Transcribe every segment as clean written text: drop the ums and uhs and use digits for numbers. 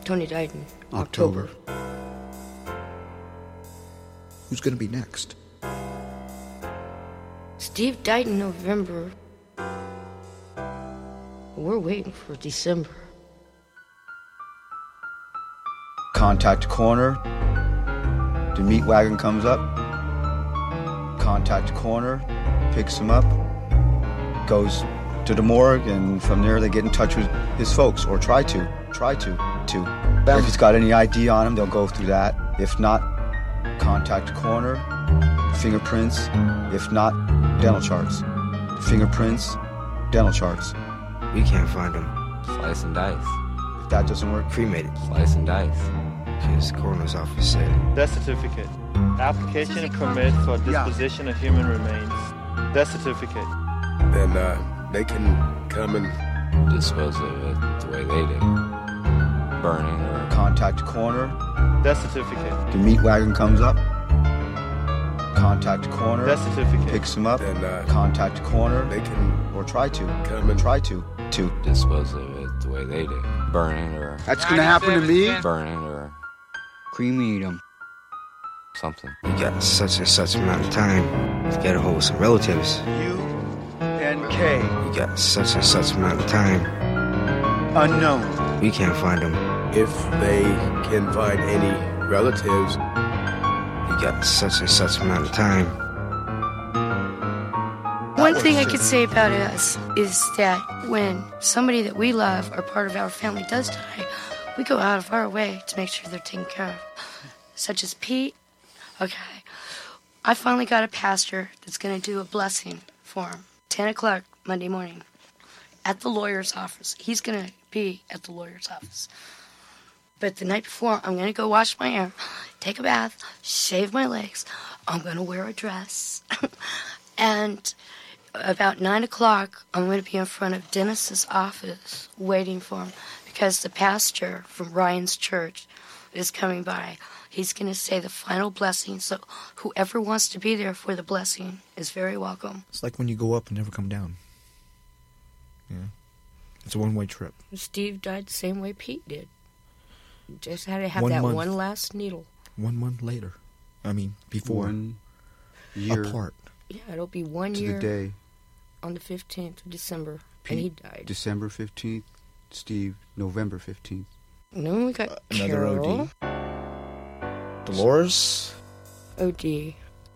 Tony died in October. Who's going to be next? Steve died in November. We're waiting for December. Contact corner. The meat wagon comes up. Contact corner, picks him up, goes to the morgue, and from there they get in touch with his folks, or try to. If he's got any ID on him, they'll go through that. If not, contact coroner, fingerprints. If not, dental charts. Fingerprints, dental charts. We can't find him. Slice and dice. If that doesn't work, Cremated. Slice and dice. His coroner's office said. Death certificate. Application and permit for disposition of human remains. Death certificate. Then they can come and dispose of it the way they did. Burning or... Contact coroner. Death certificate. The meat wagon comes up. Contact coroner. Death certificate. Picks him up. Then contact coroner. they can Or try to. come and Try to. dispose of it the way they did. Burning or... That's gonna happen to me? Burning or... Cremate him. something. You got such and such amount of time to get a hold of some relatives. U-N-K. You got such and such amount of time. Unknown. We can't find them. if they can find any relatives. You got such and such amount of time. One thing I could say about us is that when somebody that we love or part of our family does die, we go out of our way to make sure they're taken care of. Such as Pete. Okay. I finally got a pastor that's going to do a blessing for him. 10 o'clock Monday morning at the lawyer's office. He's going to be at the lawyer's office. But the night before, I'm going to go wash my hair, take a bath, shave my legs. I'm going to wear a dress. And about 9 o'clock, I'm going to be in front of Dennis's office waiting for him because the pastor from Ryan's church is coming by. He's going to say the final blessing, so whoever wants to be there for the blessing is very welcome. It's like when you go up and never come down. Yeah. It's a one-way trip. Steve died the same way Pete did. Just had to have 1 that month. one last needle. 1 month later. I mean, before. 1 year Apart. Yeah, it'll be 1 to year the day. on the 15th of December, Pete, and he died. December 15th. Steve, November 15th. And then we got Another Carol. OD. Dolores. OD.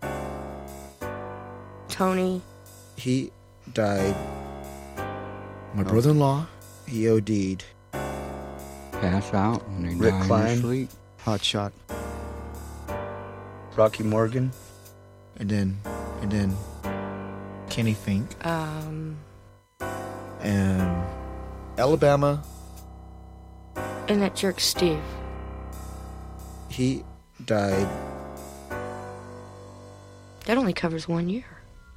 Tony. He died. My brother-in-law, he OD'd. Pass out and they Rick die in Klein. their sleep. Hot shot. Rocky Morgan. And then Kenny Fink. And Alabama, And that jerk Steve. he died. That only covers 1 year.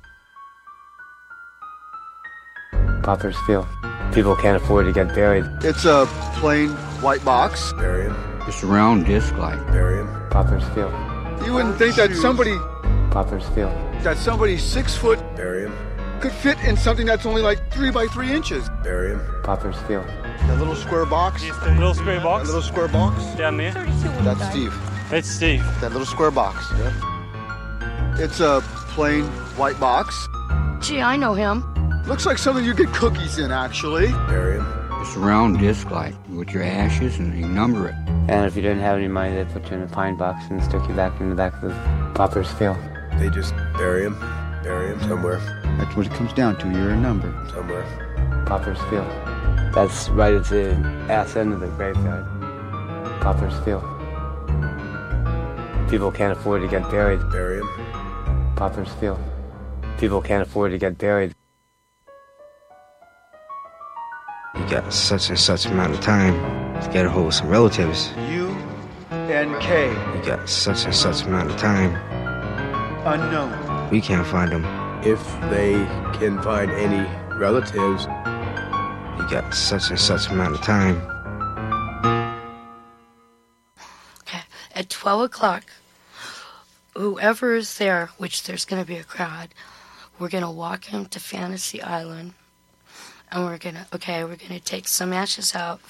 Poppers Field. People can't afford to get buried. It's a plain white box. Bury him. It's a round disc like. Bury him. Poppers Field. You wouldn't think that somebody Poppers Field. 6 foot Bury him. could fit in something that's only like 3 by 3 inches. Bury him. Poppers Field. That little square box. Yes, the little square That box little square box. down there. That's Steve. That's Steve. That little square box. It's a plain white box. Gee, I know him. Looks like something you get cookies in, actually. Bury him. It's a round disc like with your ashes and you number it. And if you didn't have any money, they put you in a pine box and stuck you back in the back of the Poppers Field. They just bury him. Bury him somewhere. That's what it comes down to. You're a number. Somewhere. Poppers Field. That's right at the ass end of the graveyard. Poppers Field. People can't afford to get buried. Bury him. Poppers Field. People can't afford to get buried. You got such and such amount of time to get a hold of some relatives. U-N-K. You got such and such amount of time. Unknown. We can't find them. If they can find any relatives. You got such and such amount of time. Okay. At 12 o'clock, whoever is there, which there's going to be a crowd, we're going to walk him to Fantasy Island. And we're going to take some ashes out